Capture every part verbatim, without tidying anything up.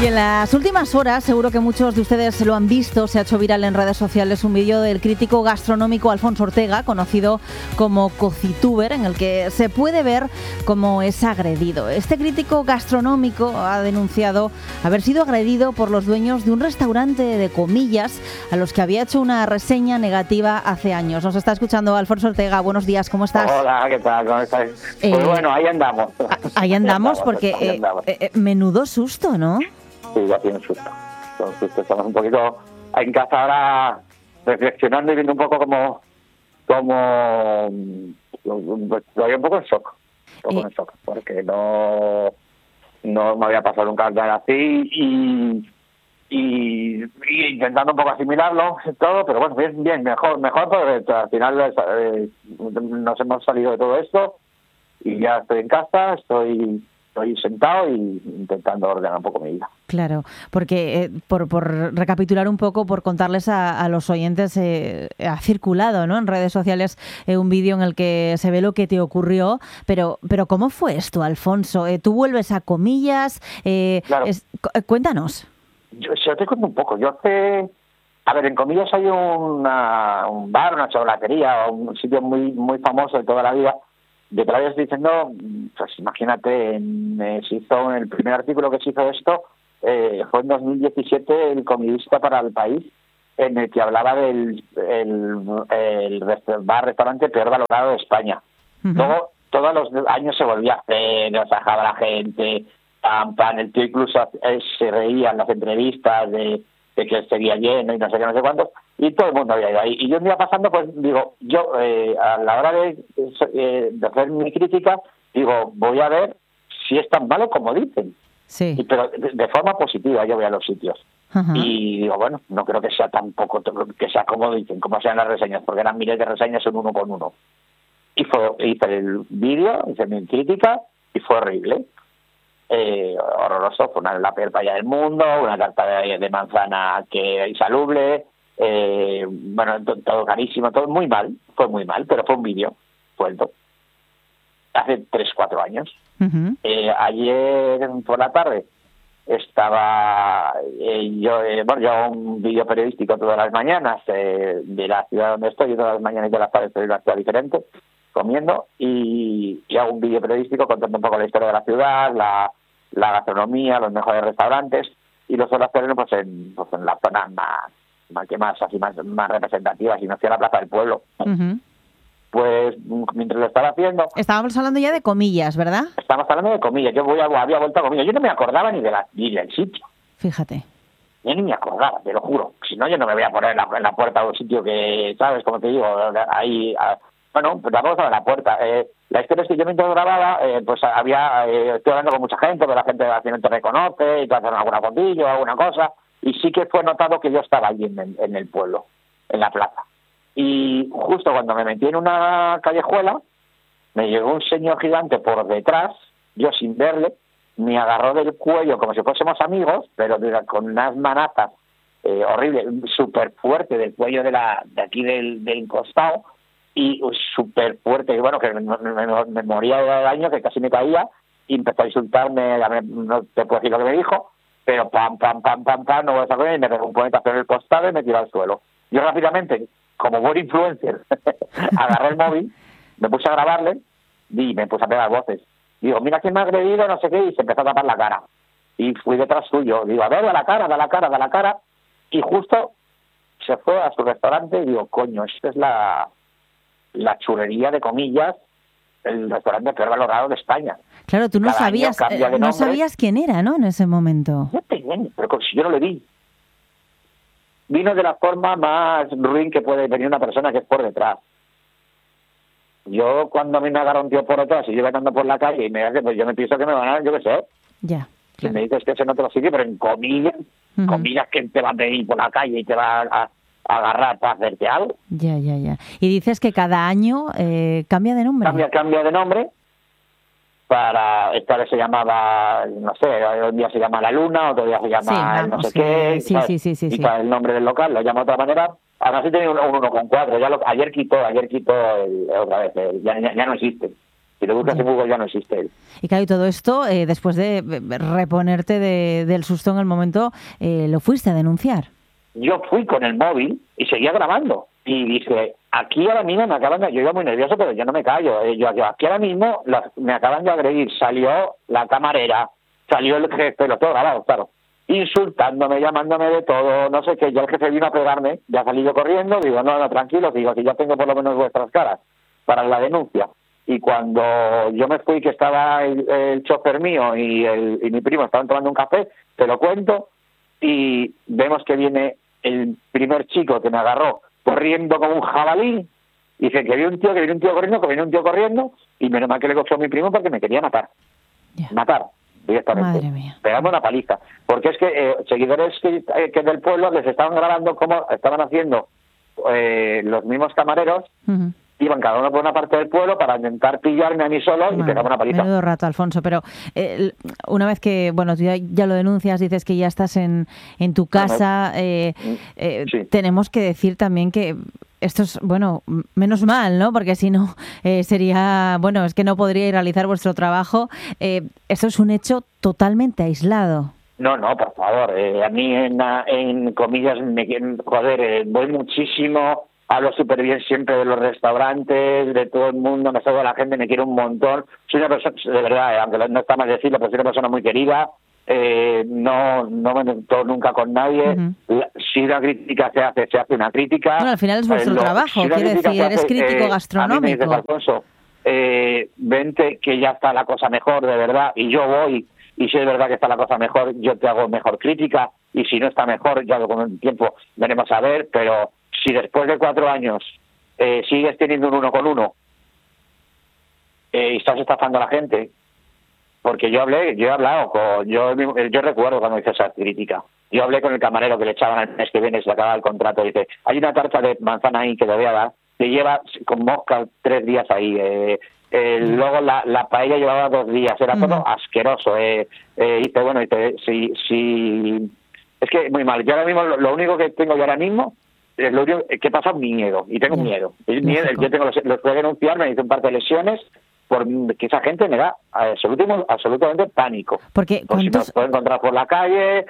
Y en las últimas horas, seguro que muchos de ustedes lo han visto, se ha hecho viral en redes sociales un vídeo del crítico gastronómico Alfonso Ortega, conocido como Cocituber, en el que se puede ver cómo es agredido. Este crítico gastronómico ha denunciado haber sido agredido por los dueños de un restaurante de comillas a los que había hecho una reseña negativa hace años. Nos está escuchando Alfonso Ortega. Buenos días, ¿cómo estás? Hola, ¿qué tal? ¿Cómo estás? Eh, pues bueno, ahí andamos. Ahí andamos porque ahí andamos. Eh, eh, menudo susto, ¿no? Sí, ya tiene un susto. Un susto. Estamos un poquito en casa ahora reflexionando y viendo un poco como... como todavía un poco en shock. Un poco Eh. en shock, porque no... no me había pasado nunca nada así y... Y, y intentando un poco asimilarlo todo, pero bueno, bien, bien mejor, mejor porque al final eh, nos hemos salido de todo esto y ya estoy en casa, estoy estoy sentado y intentando ordenar un poco mi vida. Claro, porque eh, por, por recapitular un poco, por contarles a, a los oyentes, eh, ha circulado, ¿no?, en redes sociales eh, un vídeo en el que se ve lo que te ocurrió, pero pero ¿cómo fue esto, Alfonso? Eh, ¿Tú vuelves a comillas? Eh, Claro. es, cu- cuéntanos. Yo, yo te cuento un poco. Yo hace... A ver, en comillas hay una, un bar, una chocolatería, un sitio muy muy famoso de toda la vida. De que lo habías diciendo, pues imagínate, en, eh, se hizo el primer artículo que se hizo de esto, eh, fue en dos mil diecisiete el Comidista para el País, en el que hablaba del el, el rest- bar, restaurante peor valorado de España. Ujú. Todo, todos los años se volvía a hacer, nos bajaba la gente, pam, pam, el tío incluso eh, se reía en las entrevistas de, de que seguía lleno y no sé qué, no sé cuántos, y todo el mundo había ido ahí. Y yo un día pasando, pues digo, yo eh, a la hora de, eh, de hacer mi crítica, digo, voy a ver si es tan malo como dicen. Sí. Y, pero de, de forma positiva yo voy a los sitios. Ajá. Y digo, bueno, no creo que sea tampoco, que sea como dicen, como sean las reseñas, porque eran miles de reseñas en uno con uno. Y fue, hice el vídeo, hice mi crítica, y fue horrible. Eh, horroroso, fue una, la peor paella del mundo, una tarta de, de manzana que era insalubre, eh, bueno, to- todo carísimo, todo muy mal, fue muy mal, pero fue un vídeo, suelto, hace tres, cuatro años. Ujú. Eh, ayer por la tarde estaba eh, yo, eh, bueno, yo hago un vídeo periodístico todas las mañanas eh, de la ciudad donde estoy, y todas las mañanas y todas las tardes estoy en una ciudad diferente, comiendo, y, y hago un vídeo periodístico contando un poco la historia de la ciudad, la, la gastronomía, los mejores restaurantes, y lo suelo hacer pues en, pues en las zonas más, más, que más, así más, más representativas, y no fui a la Plaza del Pueblo. Ujú. Pues mientras lo estaba haciendo, Estábamos hablando ya de comillas, ¿verdad? estamos hablando de comillas, yo voy a, había vuelto a comillas, yo no me acordaba ni, de la, ni del sitio. Fíjate. Yo ni me acordaba, te lo juro. Si no, yo no me voy a poner en la, en la puerta de un sitio que, ¿sabes? Como te digo, ahí... A, bueno, pues vamos a la puerta. Eh, la historia es que yo mientras grababa, eh, pues había... Eh, estoy hablando con mucha gente, que la gente al final te reconoce, y te hacen alguna fotillo, alguna cosa, y sí que fue notado que yo estaba allí en, el- en el pueblo, en la plaza. Y justo cuando me metí en una callejuela, me llegó un señor gigante por detrás, yo sin verle, me agarró del cuello como si fuésemos amigos, pero de- con unas manazas eh, horribles, súper fuerte del cuello de la de aquí del, del costado, y súper fuerte, y bueno, que me, me- me moría de daño, que casi me caía, y empezó a insultarme, ya me- no te puedo decir lo que me dijo, pero pam, pam, pam, pam, pam, no voy a saber, y me pegó un puñetazo en el costado y me tiró al suelo. Yo rápidamente, como buen influencer, agarré el móvil, me puse a grabarle, y me puse a pegar voces. Digo, mira quién me ha agredido, no sé qué, y se empezó a tapar la cara. Y fui detrás suyo. Digo, a ver, da la cara, da la cara, da la cara. Y justo se fue a su restaurante y digo, coño, esta es la, la churrería de comillas, el restaurante peor valorado de España. Claro, tú no Cada año sabías, cambia eh, de no nombre. sabías quién era, ¿no?, en ese momento. No tenía ni- pero como si yo no le vi. Vino de la forma más ruin que puede venir una persona, que es por detrás. Yo, cuando a mí me agarra un tío por detrás y yo voy andando por la calle y me hace, pues yo me pienso que me van a dar, yo qué sé. Ya, Si claro. me dices que ese no te lo sigue, pero en comillas, Ujú. comillas, que te va a venir por la calle y te va a, a agarrar para hacerte algo. Ya, ya, ya. Y dices que cada año eh, cambia de nombre. Cambia, cambia de nombre. Para esta vez se llamaba, no sé, un día se llama La Luna, otro día se llama Sí, el no vamos, sé qué. que- sí, ¿sabes? sí, sí, sí, Y sí. para el nombre del local lo llama de otra manera. Ahora sí tenía un, un uno con cuatro. Ya lo, ayer quitó, ayer quitó el, otra vez, el- ya, ya, ya no existe. Si lo buscas Ya. en Google ya no existe él. Y claro, y todo esto, eh, después de reponerte de, del susto en el momento, eh, lo fuiste a denunciar. Yo fui con el móvil y seguía grabando. Y dije, aquí ahora mismo me acaban de... Yo iba muy nervioso, pero yo no me callo. Eh, Yo, yo aquí ahora mismo las- me acaban de agredir. Salió la camarera, salió el jefe, lo tengo grabado, claro, insultándome, llamándome de todo, no sé qué. Ya el jefe vino a pegarme, ya salí yo corriendo, digo, no, no, tranquilo, digo, que ya tengo por lo menos vuestras caras para la denuncia. Y cuando yo me fui, que estaba el, el chofer mío y, el, y mi primo estaban tomando un café, te lo cuento, y vemos que viene el primer chico que me agarró corriendo como un jabalí. Dice que viene un tío, que viene un tío corriendo, que viene un tío corriendo, y menos mal que le cogió a mi primo porque me quería matar. Ya. Matar, directamente. Madre mía. Pegarme una paliza. Porque es que eh, seguidores que, eh, que del pueblo les estaban grabando cómo estaban haciendo eh, los mismos camareros, Ujú. iban cada uno por una parte del pueblo para intentar pillarme a mí solo y Madre, pegarme una paliza. menudo rato, Alfonso, pero eh, una vez que, bueno, tú ya, ya lo denuncias, dices que ya estás en, en tu casa, eh, eh, Sí. tenemos que decir también que esto es, bueno, m- menos mal, ¿no? Porque si no, eh, sería, bueno, es que no podríais realizar vuestro trabajo. Eh, esto es un hecho totalmente aislado. No, no, por favor. Eh, a mí, en, en comillas, me, joder, eh, voy muchísimo, hablo súper bien siempre de los restaurantes, de todo el mundo, me salgo de la gente, me quiero un montón. Soy una persona, de verdad, eh, aunque no está mal decirlo, pero soy una persona muy querida. Eh, no no me meto nunca con nadie. Ujú. La- si una crítica se hace, se hace una crítica. Bueno, al final es vuestro Eh, lo- trabajo, si una quiero crítica decir, se eres hace, crítico eh, A mí me gastronómico. dices, Alfonso, eh, vente que ya está la cosa mejor, de verdad, y yo voy, y si es verdad que está la cosa mejor, yo te hago mejor crítica, y si no está mejor, ya con el tiempo veremos a ver, pero si después de cuatro años eh, sigues teniendo un uno con uno eh, y estás estafando a la gente, porque yo hablé, yo he hablado con, yo yo recuerdo cuando hice esa crítica, yo hablé con el camarero que le echaban el mes que viene, se le acababa el contrato, y dice, hay una tarta de manzana ahí que le voy a dar, que lleva con mosca tres días ahí, eh, eh, luego la, la paella llevaba dos días, era todo Ujú. asqueroso, eh, eh, dice, bueno, dice, si, si, es que muy mal, yo ahora mismo, lo, lo único que tengo yo ahora mismo, es lo único que pasa, miedo, y tengo Ya. miedo, y miedo, Lógico. yo tengo los, los puedo denunciar, me hice un par de lesiones, porque esa gente me da absolutamente, absolutamente pánico. Porque Por si me ¿cuántos, los puedo encontrar por la calle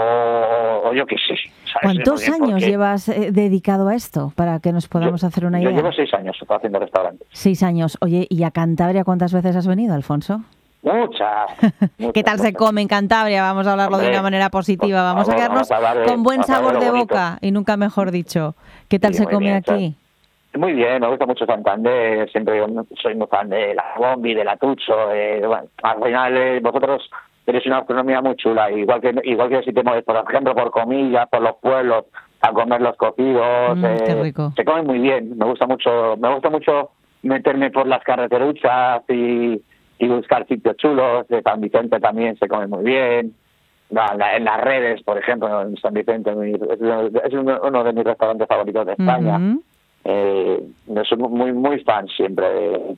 o, o yo qué sé. ¿sabes? ¿cuántos Muy bien, años porque llevas eh, dedicado a esto? Para que nos podamos yo, hacer una yo idea. llevo seis años haciendo restaurantes. Seis años. Oye, ¿y a Cantabria cuántas veces has venido, Alfonso? Muchas. muchas ¿Qué tal se muchas. come en Cantabria? Vamos a hablarlo de Hombre, una manera positiva. por Vamos favor, a quedarnos vamos a hablar de- con buen vamos a hablar sabor de de lo bonito. boca y nunca mejor dicho. ¿Qué tal Sí, se muy come bien, aquí? Muy bien, me gusta mucho Santander, siempre yo soy muy fan de la Bombi, de la Tucho, eh, bueno, al final eh, vosotros tenéis una gastronomía muy chula, igual que igual que si te mueves, por ejemplo, por comillas, por los pueblos, a comer los cocidos, Mm, eh, qué rico. se come muy bien, me gusta mucho, me gusta mucho meterme por las carreteruchas y, y buscar sitios chulos, de San Vicente también se come muy bien. No, en, la- en las redes, por ejemplo, en San Vicente mi- es uno, es uno uno de mis restaurantes favoritos de España. Ujú. Eh, yo soy muy muy fan siempre de,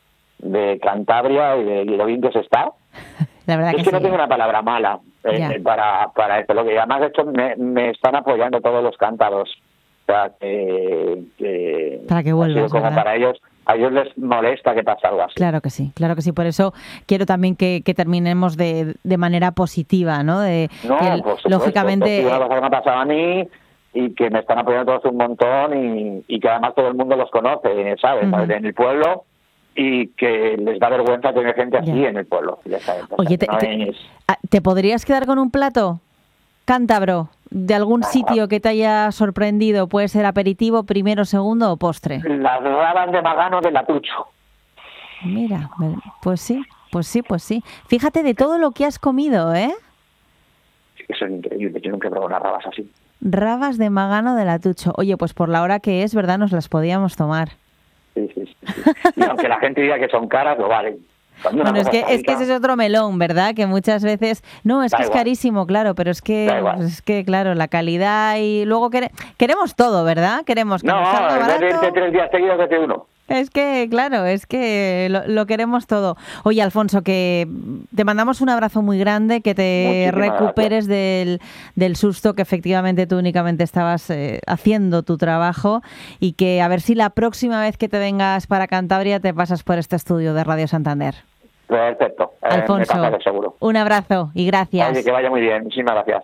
de Cantabria y de, y de lo bien que se está. La verdad Es que, que sí. no tengo una palabra mala eh, Ya. para, para esto. Lo que además de hecho me, me están apoyando todos los cántabros. O sea, que, que Para que ha vuelvas, sido como ¿verdad? para ellos, a ellos les molesta que pase algo así. Claro que sí, claro que sí. Por eso quiero también que, que terminemos de, de manera positiva, ¿no? De, No, que, por supuesto, lógicamente, esto es una cosa que me ha pasado a mí y que me están apoyando todos un montón y, y que además todo el mundo los conoce, ¿sabes? Ujú. En el pueblo y que les da vergüenza tener gente así Ya. en el pueblo. Ya sabes, o sea, Oye, te, no te- es- ah, ¿te podrías quedar con un plato cántabro de algún sitio que te haya sorprendido? Puede ser aperitivo, primero, segundo o postre. Las rabas de Magano de la Tucho. Mira, ver- pues sí, pues sí, pues sí. Fíjate de todo lo que has comido, ¿eh? Eso es increíble, yo nunca he probado unas rabas así. Rabas de Magano de la Tucho. Oye, pues por la hora que es, ¿verdad? Nos las podíamos tomar. Sí, sí, sí, sí. Y aunque la gente diga que son caras, lo valen. Cuando una Bueno, es cosa que, está es que rica, ese es otro melón, ¿verdad? Que muchas veces... No, es Da que es igual. carísimo, claro, pero es que, Da igual. pues es que, claro, la calidad y luego quere- queremos todo, ¿verdad? Queremos que No, nos salga en vez de irte barato. tres días seguidos, vete uno. Es que, claro, es que lo, lo queremos todo. Oye, Alfonso, que te mandamos un abrazo muy grande, que te Muchísimas recuperes del, del susto, que efectivamente tú únicamente estabas eh, haciendo tu trabajo, y que a ver si la próxima vez que te vengas para Cantabria te pasas por este estudio de Radio Santander. Perfecto. Eh, Alfonso, me pasaré, seguro. Un abrazo y gracias. Oye, que vaya muy bien. Muchísimas gracias.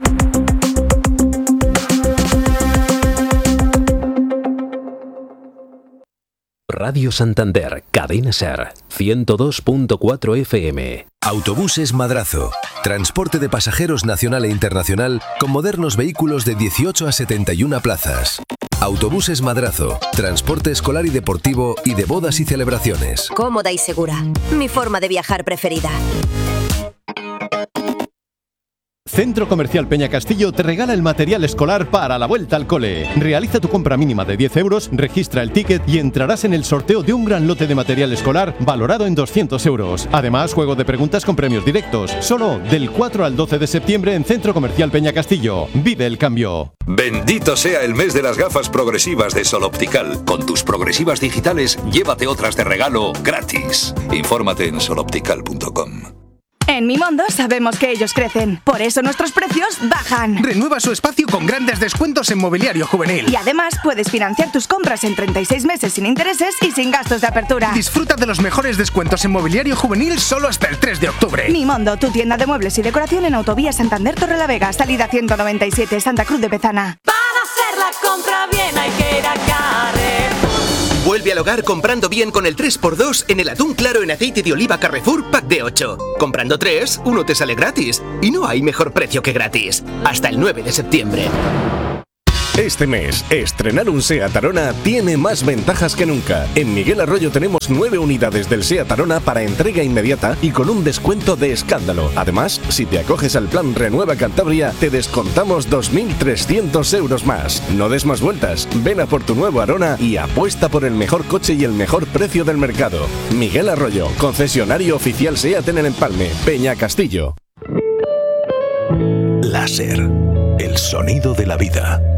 Radio Santander, Cadena Ser, ciento dos punto cuatro F M. Autobuses Madrazo. Transporte de pasajeros nacional e internacional con modernos vehículos de dieciocho a setenta y una plazas. Autobuses Madrazo. Transporte escolar y deportivo y de bodas y celebraciones. Cómoda y segura. Mi forma de viajar preferida. Centro Comercial Peñacastillo te regala el material escolar para la vuelta al cole. Realiza tu compra mínima de diez euros, registra el ticket y entrarás en el sorteo de un gran lote de material escolar valorado en doscientos euros. Además, juego de preguntas con premios directos. Solo del cuatro al doce de septiembre en Centro Comercial Peñacastillo. Vive el cambio. Bendito sea el mes de las gafas progresivas de Sol Optical. Con tus progresivas digitales, llévate otras de regalo gratis. Infórmate en sol optical punto com. En Mimondo sabemos que ellos crecen, por eso nuestros precios bajan. Renueva su espacio con grandes descuentos en mobiliario juvenil. Y además puedes financiar tus compras en treinta y seis meses sin intereses y sin gastos de apertura. Disfruta de los mejores descuentos en mobiliario juvenil solo hasta el tres de octubre. Mimondo, tu tienda de muebles y decoración en Autovía Santander Torrelavega, salida ciento noventa y siete, Santa Cruz de Bezana. Para hacer la compra bien hay que ir a Carrefour. Vuelve al hogar comprando bien con el tres por dos en el atún claro en aceite de oliva Carrefour Pack de ocho. Comprando tres, uno te sale gratis. Y no hay mejor precio que gratis. Hasta el nueve de septiembre. Este mes, estrenar un SEAT Arona tiene más ventajas que nunca. En Miguel Arroyo tenemos nueve unidades del SEAT Arona para entrega inmediata y con un descuento de escándalo. Además, si te acoges al plan Renueva Cantabria, te descontamos dos mil trescientos euros más. No des más vueltas, ven a por tu nuevo Arona y apuesta por el mejor coche y el mejor precio del mercado. Miguel Arroyo, concesionario oficial SEAT en el Empalme, Peñacastillo. Láser, el sonido de la vida.